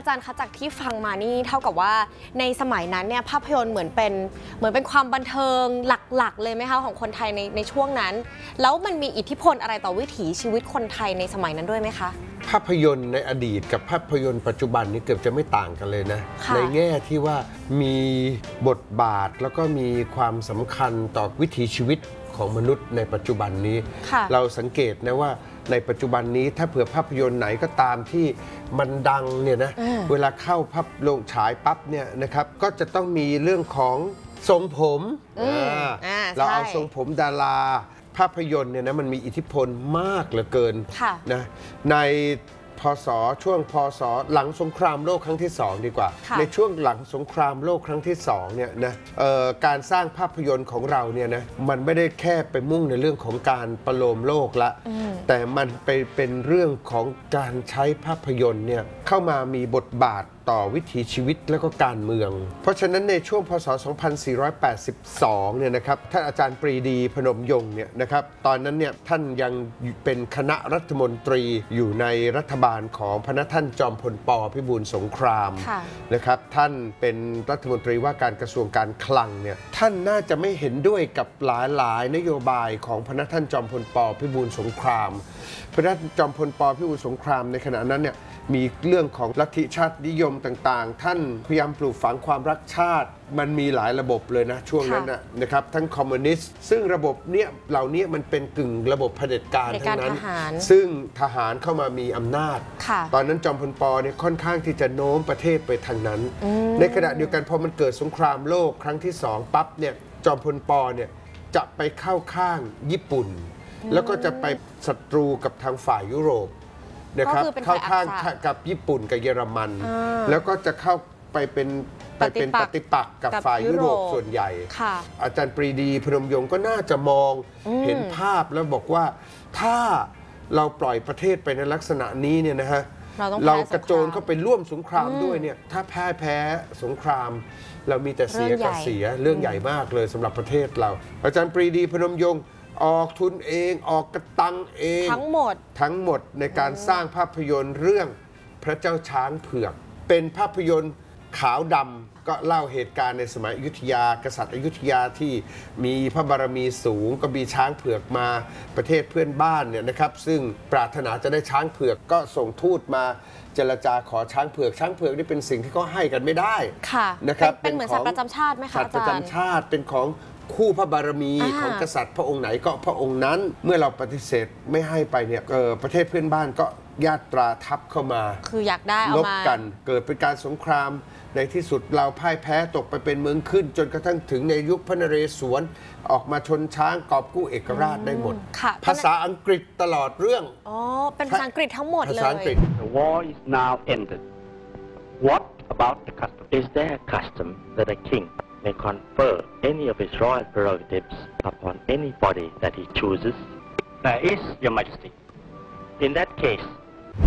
จารย์คะจากที่ฟังมานี่เท่ากับว่าในสมัยนั้นเนี่ยภาพยนตร์เหมือนเป็นความบันเทิงหลักๆเลยไหมคะของคนไทยในช่วงนั้นแล้วมันมีอิทธิพลอะไรต่อวิถีชีวิตคนไทยในสมัยนั้นด้วยไหมคะภาพยนตร์ในอดีตกับภาพยนตร์ปัจจุบันนี้เกือบจะไม่ต่างกันเลยนะในแง่ที่ว่ามีบทบาทแล้วก็มีความสำคัญต่อวิถีชีวิตของมนุษย์ในปัจจุบันนี้เราสังเกตนะว่าในปัจจุบันนี้ถ้าเผื่อภาพยนตร์ไหนก็ตามที่มันดังเนี่ยนะเวลาเข้าภาพโรงฉายปั๊บเนี่ยนะครับก็จะต้องมีเรื่องของทรงผมเราเอาทรงผมดาราภาพยนตร์เนี่ยนะมันมีอิทธิพลมากเหลือเกินนะในช่วงพศหลังสงครามโลกครั้งที่2ดีกว่าในช่วงหลังสงครามโลกครั้งที่2เนี่ยนะการสร้างภาพยนตร์ของเราเนี่ยนะมันไม่ได้แค่ไปมุ่งในเรื่องของการประโลมโลกละแต่มันเป็นเรื่องของการใช้ภาพยนตร์เนี่ยเข้ามามีบทบาทต่อวิถีชีวิตและก็การเมืองเพราะฉะนั้นในช่วงพศ 2482 เนี่ยนะครับท่านอาจารย์ปรีดีพนมยงค์เนี่ยนะครับตอนนั้นเนี่ยท่านยังเป็นคณะรัฐมนตรีอยู่ในรัฐบาลของพระท่านจอมพล ป.พิบูลสงครามนะครับท่านเป็นรัฐมนตรีว่าการกระทรวงการคลังเนี่ยท่านน่าจะไม่เห็นด้วยกับหลายนโยบายของพระท่านจอมพล ป.พิบูลสงครามพระท่านจอมพล ป.พิบูลสงครามในขณะนั้นเนี่ยมีเรื่องของลัทธิชาตินิยมต่างๆท่านพยายามปลูกฝังความรักชาติมันมีหลายระบบเลยนะช่วงนั้นนะครับทั้งคอมมิวนิสต์ซึ่งระบบเนี้ยเหล่านี้มันเป็นกึ่งระบบเผด็จการทั้งนั้นซึ่งทหารเข้ามามีอำนาจตอนนั้นจอมพล ป.เนี่ยค่อนข้างที่จะโน้มประเทศไปทางนั้นในขณะเดียวกันพอมันเกิดสงครามโลกครั้งที่2ปั๊บเนี่ยจอมพล ป.เนี่ยจะไปเข้าข้างญี่ปุ่นแล้วก็จะไปศัตรูกับทางฝ่ายยุโรปนะครับเข้าข้างกับญี่ปุ่นกับเยอรมันแล้วก็จะเข้าไปเป็นปฏิปักษ์กับฝ่ายยุโรปส่วนใหญ่อาจารย์ปรีดีพนมยงค์ก็น่าจะมองเห็นภาพแล้วบอกว่าถ้าเราปล่อยประเทศไปในลักษณะนี้เนี่ยนะฮะเรากระโจนเข้าไปร่วมสงครามด้วยเนี่ยถ้าแพ้สงครามเรามีแต่เสียกับเสียเรื่องใหญ่มากเลยสำหรับประเทศเราอาจารย์ปรีดีพนมยงค์ออกทุนเองออกกระตังเองทั้งหมดในการสร้างภาพยนตร์เรื่องพระเจ้าช้างเผือกเป็นภาพยนตร์ขาวดำก็เล่าเหตุการณ์ในสมัยอยุธยากษัตริย์อยุธยาที่มีพระบารมีสูงก็มีช้างเผือกมาประเทศเพื่อนบ้านเนี่ยนะครับซึ่งปรารถนาจะได้ช้างเผือกก็ส่งทูตมาเจรจาขอช้างเผือกนี่เป็นสิ่งที่เขาให้กันไม่ได้นะครับเป็นเหมือนสัตว์ประจำชาติไหมคะอาจารย์สัตว์ประจำชาติเป็นของคู่พระบารมีของกษัตริย์พระองค์ไหนก็พระองค์นั้นเมื่อเราปฏิเสธไม่ให้ไปเนี่ยประเทศเพื่อนบ้านก็ญาตราทัพเข้ามาคืออยากได้ลบกันเกิดเป็นการสงครามในที่สุดเราพ่ายแพ้ตกไปเป็นเมืองขึ้นจนกระทั่งถึงในยุคพระนเรศวรออกมาชนช้างกอบกู้เอกราชได้หมดภาษาอังกฤษตลอดเรื่องเป็นภาษาอังกฤษทั้งหมดเลย The war is now ended. What about the custom? Is there a custom that a king may confer any of his royal prerogatives upon anybody that he chooses? There is, Your Majesty. In that case,